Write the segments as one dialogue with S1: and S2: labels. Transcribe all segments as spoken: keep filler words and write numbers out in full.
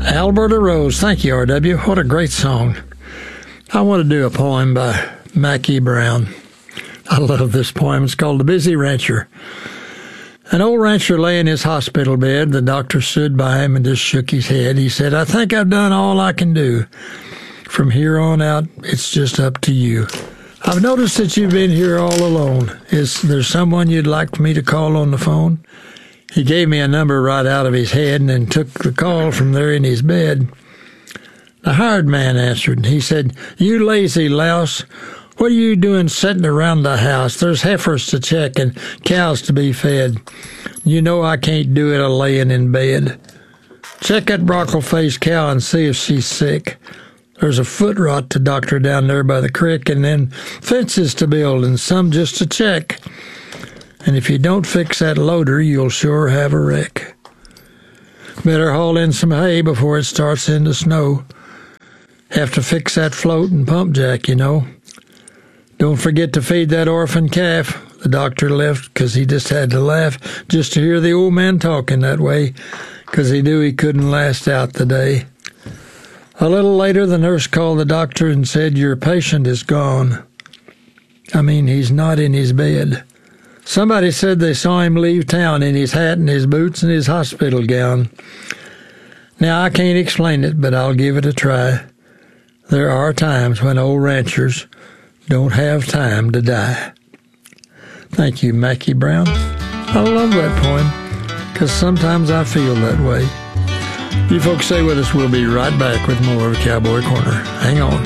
S1: Alberta Rose. Thank you, R W. What a great song. I want to do a poem by Mackie Brown. I love this poem. It's called The Busy Rancher. An old rancher lay in his hospital bed. The doctor stood by him and just shook his head. He said, I think I've done all I can do. From here on out, it's just up to you. I've noticed that you've been here all alone. Is there someone you'd like for me to call on the phone? He gave me a number right out of his head and then took the call from there in his bed. The hired man answered. He said, you lazy louse, what are you doing sitting around the house? There's heifers to check and cows to be fed. You know I can't do it a-laying in bed. Check that brockle-faced cow and see if she's sick. There's a foot rot to doctor down there by the creek, and then fences to build and some just to check. And if you don't fix that loader, you'll sure have a wreck. Better haul in some hay before it starts in the snow. Have to fix that float and pump jack, you know. Don't forget to feed that orphan calf. The doctor left 'cause he just had to laugh just to hear the old man talking that way, 'cause he knew he couldn't last out the day. A little later, the nurse called the doctor and said, your patient is gone. I mean, he's not in his bed. Somebody said they saw him leave town in his hat and his boots and his hospital gown. Now, I can't explain it, but I'll give it a try. There are times when old ranchers don't have time to die. Thank you, Mackie Brown. I love that poem, because sometimes I feel that way. You folks stay with us. We'll be right back with more of Cowboy Corner. Hang on.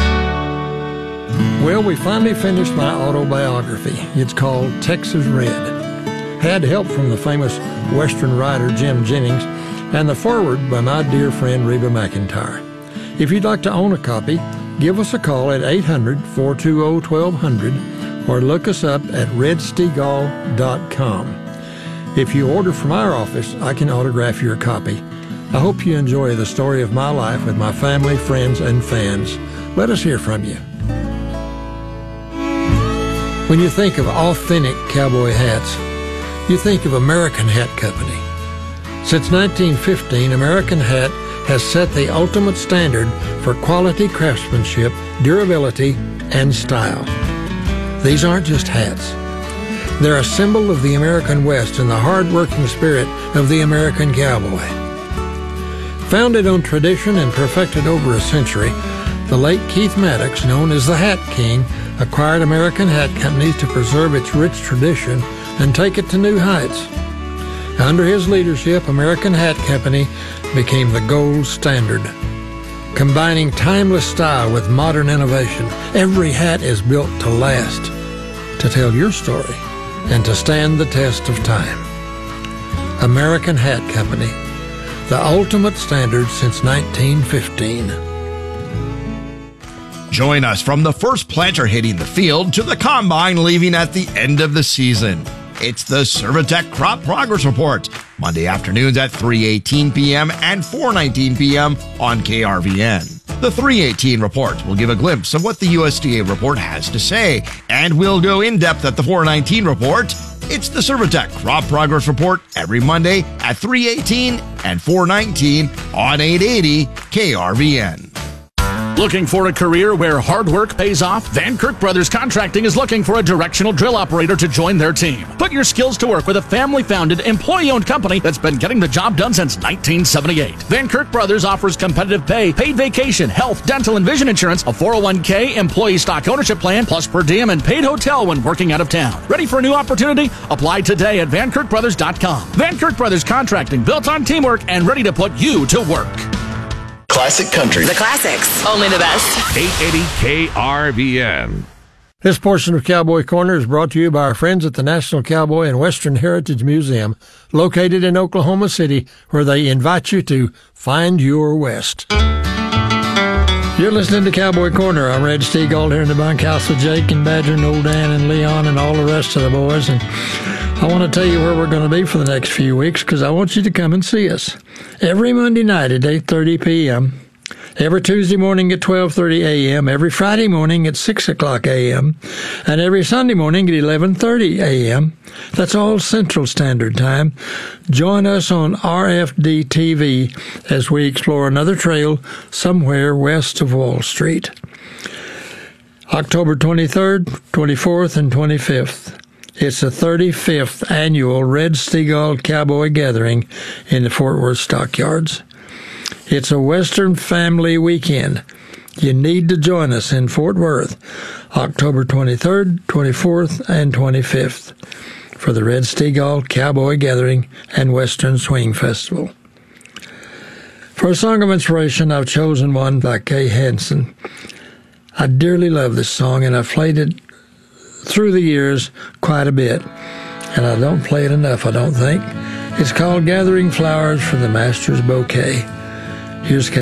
S1: Well, we finally finished my autobiography. It's called Texas Red. Had help from the famous Western writer Jim Jennings and the foreword by my dear friend Reba McEntire. If you'd like to own a copy, give us a call at eight hundred, four two zero, one two zero zero or look us up at red stegall dot com. If you order from our office, I can autograph your copy. I hope you enjoy the story of my life with my family, friends, and fans. Let us hear from you. When you think of authentic cowboy hats, you think of American Hat Company. Since nineteen fifteen, American Hat has set the ultimate standard for quality craftsmanship, durability, and style. These aren't just hats. They're a symbol of the American West and the hard-working spirit of the American cowboy. Founded on tradition and perfected over a century, the late Keith Maddox, known as the Hat King, acquired American Hat Company to preserve its rich tradition and take it to new heights. Under his leadership, American Hat Company became the gold standard. Combining timeless style with modern innovation, every hat is built to last, to tell your story, and to stand the test of time. American Hat Company, the ultimate standard since nineteen fifteen.
S2: Join us from the first planter hitting the field to the combine leaving at the end of the season. It's the Servitech Crop Progress Report, Monday afternoons at three eighteen p.m. and four nineteen p.m. on K R V N. The three eighteen report will give a glimpse of what the U S D A report has to say, and we'll go in-depth at the four nineteen report. It's the Servitech Crop Progress Report every Monday at three eighteen and four nineteen on eight eighty K R V N.
S3: Looking for a career where hard work pays off? Van Kirk Brothers Contracting is looking for a directional drill operator to join their team. Put your skills to work with a family-founded, employee-owned company that's been getting the job done since nineteen seventy-eight. Van Kirk Brothers offers competitive pay, paid vacation, health, dental, and vision insurance, a four oh one k, employee stock ownership plan, plus per diem and paid hotel when working out of town. Ready for a new opportunity? Apply today at van kirk brothers dot com. Van Kirk Brothers Contracting, built on teamwork and ready to put you to work.
S4: Classic country.
S5: The classics. Only the best.
S6: eight eighty K R V N.
S1: This portion of Cowboy Corner is brought to you by our friends at the National Cowboy and Western Heritage Museum, located in Oklahoma City, where they invite you to find your West. You're listening to Cowboy Corner. I'm Red Stegall here in the bunkhouse with Jake and Badger and Old Dan and Leon and all the rest of the boys. And I want to tell you where we're going to be for the next few weeks because I want you to come and see us. Every Monday night at eight thirty p.m., Every Tuesday morning at twelve thirty a.m., every Friday morning at six o'clock a.m., and every Sunday morning at eleven thirty a.m. That's all Central Standard Time. Join us on R F D T V as we explore another trail somewhere west of Wall Street. October twenty-third, twenty-fourth, and twenty-fifth. It's the thirty-fifth annual Red Steagall Cowboy Gathering in the Fort Worth Stockyards. It's a Western family weekend. You need to join us in Fort Worth, October twenty-third, twenty-fourth, and twenty-fifth for the Red Steagall Cowboy Gathering and Western Swing Festival. For a song of inspiration, I've chosen one by Kay Hansen. I dearly love this song, and I've played it through the years quite a bit, and I don't play it enough, I don't think. It's called Gathering Flowers for the Master's Bouquet. Here's